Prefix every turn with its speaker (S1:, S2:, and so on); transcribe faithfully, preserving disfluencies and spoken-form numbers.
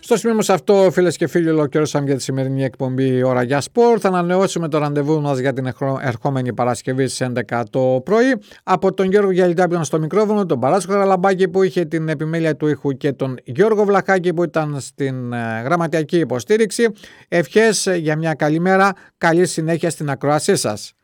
S1: Στο σημείο μας αυτό, φίλες και φίλοι, ολοκληρώσαμε για τη σημερινή εκπομπή Ώρα για Σπορ. Θα ανανεώσουμε το ραντεβού μας για την ερχόμενη Παρασκευή στις έντεκα το πρωί. Από τον Γιώργο Γιαλιτά που ήταν στο μικρόφωνο, τον Παράσκο Χαραλαμπάκη που είχε την επιμέλεια του ήχου και τον Γιώργο Βλαχάκη που ήταν στην γραμματιακή υποστήριξη. Ευχές για μια καλή μέρα, καλή συνέχεια στην ακροασή σας.